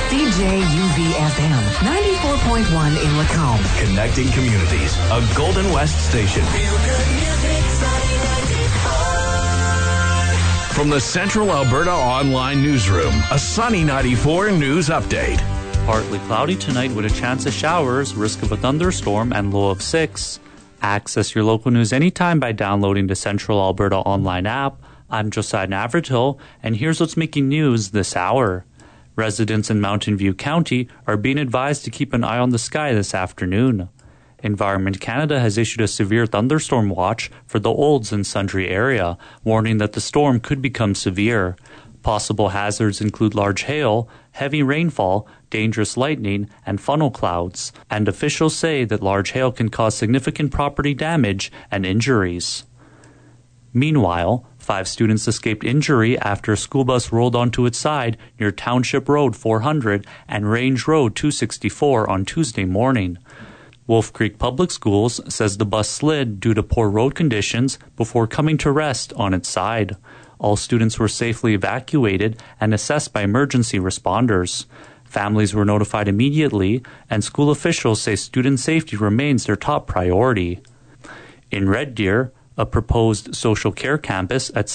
CJUV-FM 94.1 in Lacombe. Connecting communities. A Golden West station. From the Central Alberta Online Newsroom, a Sunny 94 news update. Partly cloudy tonight with a chance of showers, risk of a thunderstorm, and low of 6. Access your local news anytime by downloading the Central Alberta Online app. I'm Josiah Navratil, and here's what's making news this hour. Residents in Mountain View County are being advised to keep an eye on the sky this afternoon. Environment Canada has issued a severe thunderstorm watch for the Olds and Sundre area, warning that the storm could become severe. Possible hazards include large hail, heavy rainfall, dangerous lightning, and funnel clouds, and officials say that large hail can cause significant property damage and injuries. Meanwhile, 5 students escaped injury after a school bus rolled onto its side near Township Road 400 and Range Road 264 on Tuesday morning. Wolf Creek Public Schools says the bus slid due to poor road conditions before coming to rest on its side. All students were safely evacuated and assessed by emergency responders. Families were notified immediately, and school officials say student safety remains their top priority. In Red Deer, a proposed social care campus at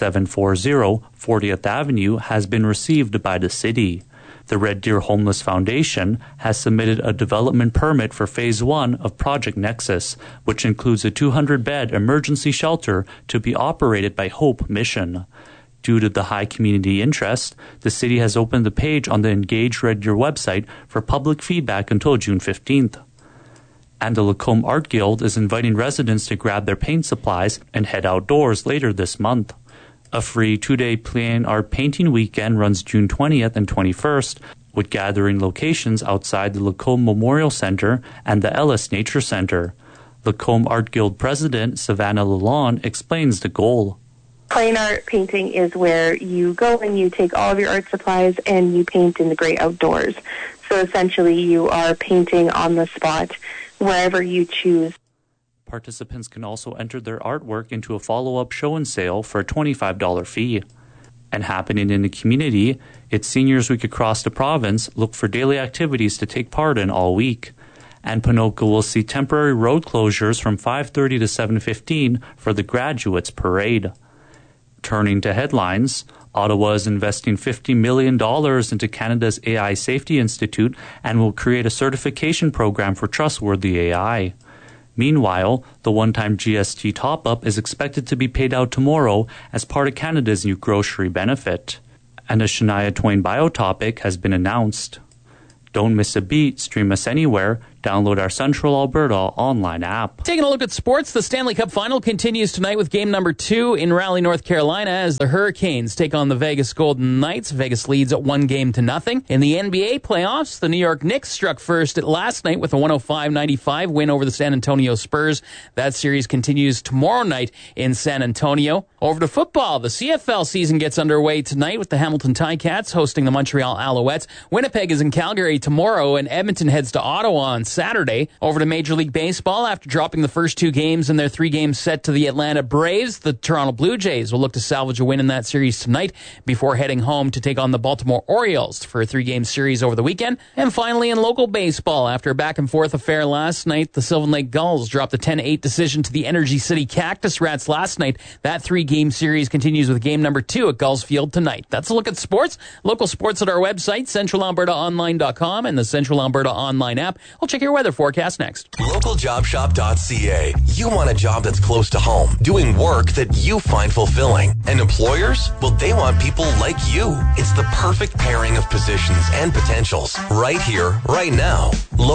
7740 40th Avenue has been received by the city. The Red Deer Homeless Foundation has submitted a development permit for Phase 1 of Project Nexus, which includes a 200-bed emergency shelter to be operated by Hope Mission. Due to the high community interest, the city has opened the page on the Engage Red Deer website for public feedback until June 15th. And the Lacombe Art Guild is inviting residents to grab their paint supplies and head outdoors later this month. A free 2-day plain art painting weekend runs June 20th and 21st, with gathering locations outside the Lacombe Memorial Centre and the Ellis Nature Centre. Lacombe Art Guild President Savannah Lalonde explains the goal. Plain art painting is where you go and you take all of your art supplies and you paint in the great outdoors. So essentially you are painting on the spot wherever you choose. Participants can also enter their artwork into a follow-up show and sale for a $25 fee. And happening in the community, it's Seniors Week across the province. Look for daily activities to take part in all week. And Ponoka will see temporary road closures from 5:30 to 7:15 for the Graduates Parade. Turning to headlines, Ottawa is investing $50 million into Canada's AI Safety Institute and will create a certification program for trustworthy AI. Meanwhile, the one-time GST top-up is expected to be paid out tomorrow as part of Canada's new grocery benefit. And a Shania Twain biotopic has been announced. Don't miss a beat. Stream us anywhere. Download our Central Alberta online app. Taking a look at sports, the Stanley Cup Final continues tonight with game number 2 in Raleigh, North Carolina, as the Hurricanes take on the Vegas Golden Knights. Vegas leads at 1-0. In the NBA playoffs, the New York Knicks struck first at last night with a 105-95 win over the San Antonio Spurs. That series continues tomorrow night in San Antonio. Over to football, the CFL season gets underway tonight with the Hamilton Ticats hosting the Montreal Alouettes. Winnipeg is in Calgary tomorrow, and Edmonton heads to Ottawa on Saturday. Over to Major League Baseball, after dropping the first 2 games in their 3-game set to the Atlanta Braves, the Toronto Blue Jays will look to salvage a win in that series tonight before heading home to take on the Baltimore Orioles for a 3-game series over the weekend. And finally, in local baseball, after a back-and-forth affair last night, the Sylvan Lake Gulls dropped a 10-8 decision to the Energy City Cactus Rats last night. That 3-game series continues with game number 2 at Gulls Field tonight. That's a look at sports. Local sports at our website, centralalbertaonline.com, and the Central Alberta Online app. We'll check your weather forecast next. LocalJobShop.ca. You want a job that's close to home, doing work that you find fulfilling. And employers? Well, they want people like you. It's the perfect pairing of positions and potentials. Right here, right now.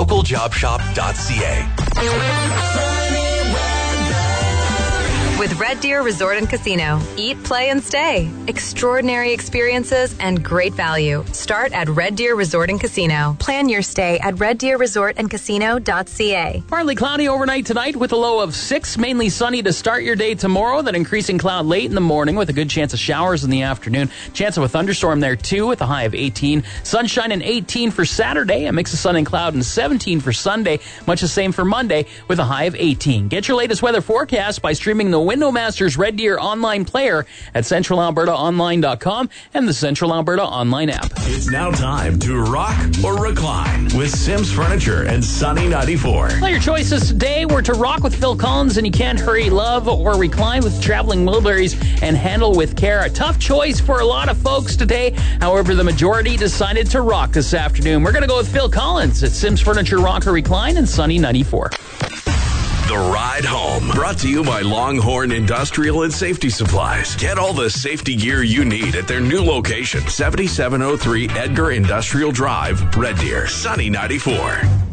LocalJobShop.ca. With Red Deer Resort and Casino. Eat, play, and stay. Extraordinary experiences and great value. Start at Red Deer Resort and Casino. Plan your stay at reddeerresortandcasino.ca. Partly cloudy overnight tonight with a low of 6. Mainly sunny to start your day tomorrow. Then increasing cloud late in the morning with a good chance of showers in the afternoon. Chance of a thunderstorm there too with a high of 18. Sunshine and 18 for Saturday. A mix of sun and cloud and 17 for Sunday. Much the same for Monday with a high of 18. Get your latest weather forecast by streaming the Window Masters Red Deer online player at CentralAlbertaOnline.com and the Central Alberta Online app. It's now time to rock or recline with Sims Furniture and Sunny 94. Well, your choices today were to rock with Phil Collins and You Can't Hurry Love, or recline with Traveling Wilburys and Handle with Care. A tough choice for a lot of folks today. However, the majority decided to rock this afternoon. We're going to go with Phil Collins at Sims Furniture Rock or Recline and Sunny 94. The Ride Home, brought to you by Longhorn Industrial and Safety Supplies. Get all the safety gear you need at their new location, 7703 Edgar Industrial Drive, Red Deer. Sunny 94.